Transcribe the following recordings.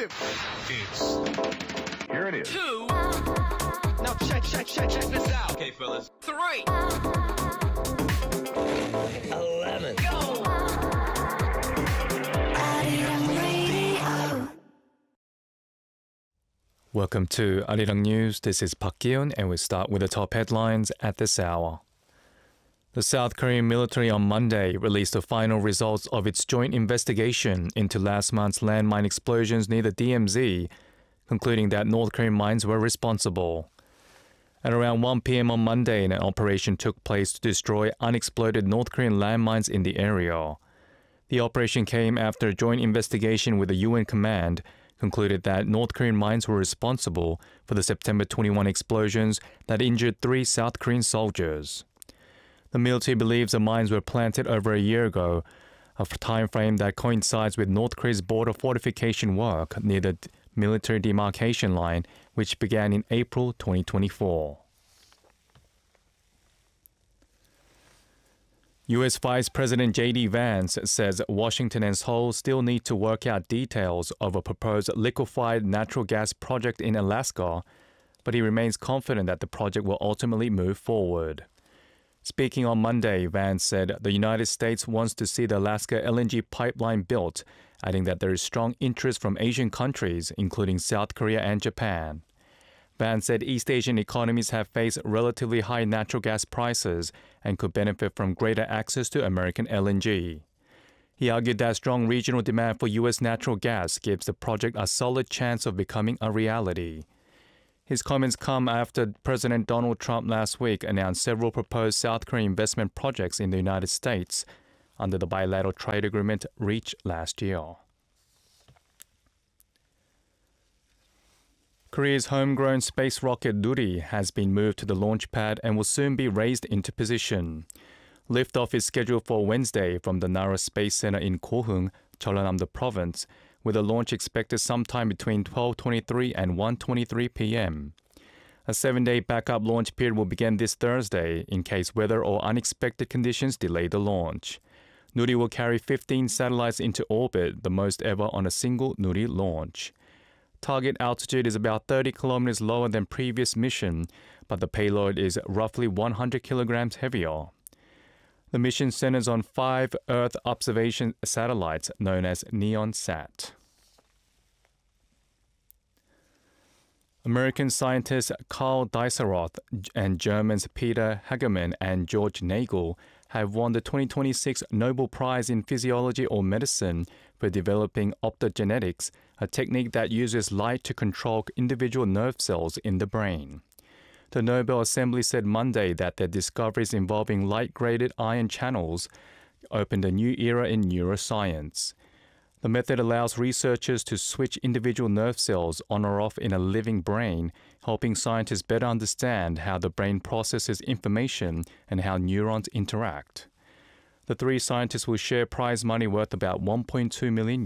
explosive. Here it is. 2. Now check this out. Okay, fellas. 3. 11. Go. Welcome to Arirang News. This is Park Gi-eun, and we start with the top headlines at this hour. The South Korean military on Monday released the final results of its joint investigation into last month's landmine explosions near the DMZ, concluding that North Korean mines were responsible. At around 1 p.m. on Monday, an operation took place to destroy unexploded North Korean landmines in the area. The operation came after a joint investigation with the UN command concluded that North Korean mines were responsible for the September 21 explosions that injured 3 South Korean soldiers. The military believes the mines were planted over a year ago, a time frame that coincides with North Korea's border fortification work near the military demarcation line, which began in April 2024. U.S. Vice President J.D. Vance says Washington and Seoul still need to work out details of a proposed liquefied natural gas project in Alaska, but he remains confident that the project will ultimately move forward. Speaking on Monday, Vance said the United States wants to see the Alaska LNG pipeline built, adding that there is strong interest from Asian countries, including South Korea and Japan. Vance said East Asian economies have faced relatively high natural gas prices and could benefit from greater access to American LNG. He argued that strong regional demand for U.S. natural gas gives the project a solid chance of becoming a reality. His comments come after President Donald Trump last week announced several proposed South Korean investment projects in the United States under the bilateral trade agreement reached last year. Korea's homegrown space rocket Nuri has been moved to the launch pad and will soon be raised into position. Liftoff is scheduled for Wednesday from the Nara Space Center in Goheung, Jeollanam-do Province, with a launch expected sometime between 12:23 and 1:23 p.m. A 7-day backup launch period will begin this Thursday in case weather or unexpected conditions delay the launch. Nuri will carry 15 satellites into orbit, the most ever on a single Nuri launch. Target altitude is about 30 kilometers lower than previous mission, but the payload is roughly 100 kilograms heavier. The mission centers on 5 Earth observation satellites known as NEONSat. American scientists Carl Dieseroth and Germans Peter Hagemann and George Nagel have won the 2026 Nobel Prize in Physiology or Medicine for developing optogenetics, a technique that uses light to control individual nerve cells in the brain. The Nobel Assembly said Monday that their discoveries involving light-graded ion channels opened a new era in neuroscience. The method allows researchers to switch individual nerve cells on or off in a living brain, helping scientists better understand how the brain processes information and how neurons interact. The 3 scientists will share prize money worth about $1.2 million.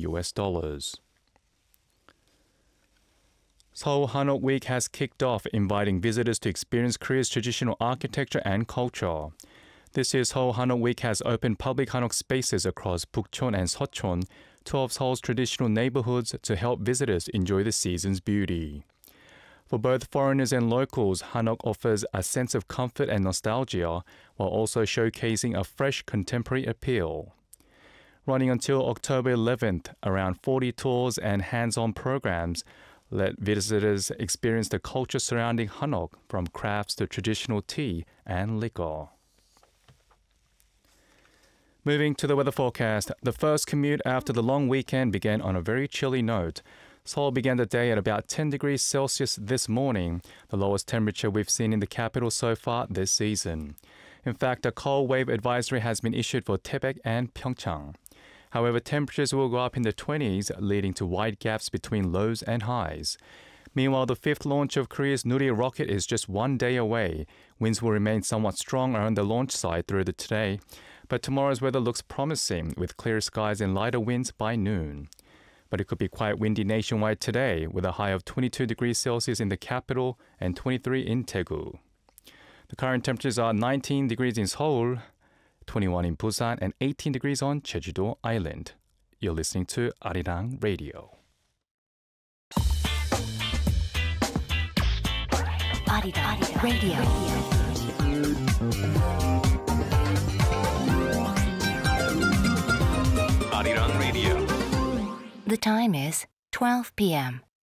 Seoul Hanok Week has kicked off, inviting visitors to experience Korea's traditional architecture and culture. This year's Seoul Hanok Week has opened public Hanok spaces across Bukchon and Seocheon, 2 of Seoul's traditional neighborhoods, to help visitors enjoy the season's beauty. For both foreigners and locals, Hanok offers a sense of comfort and nostalgia, while also showcasing a fresh contemporary appeal. Running until October 11th, around 40 tours and hands-on programs let visitors experience the culture surrounding Hanok, from crafts to traditional tea and liquor. Moving to the weather forecast, the first commute after the long weekend began on a very chilly note. Seoul began the day at about 10 degrees Celsius this morning, the lowest temperature we've seen in the capital so far this season. In fact, a cold wave advisory has been issued for Taebaek and Pyeongchang. However, temperatures will go up in the 20s, leading to wide gaps between lows and highs. Meanwhile, the 5th launch of Korea's Nuri rocket is just 1 day away. Winds will remain somewhat strong around the launch site through the today, but tomorrow's weather looks promising, with clear skies and lighter winds by noon. But it could be quite windy nationwide today, with a high of 22 degrees Celsius in the capital and 23 in Daegu. The current temperatures are 19 degrees in Seoul, 21 in Busan, and 18 degrees on Jeju-do Island. You're listening to Arirang Radio. Arirang Radio. Arirang Radio. The time is 12 p.m.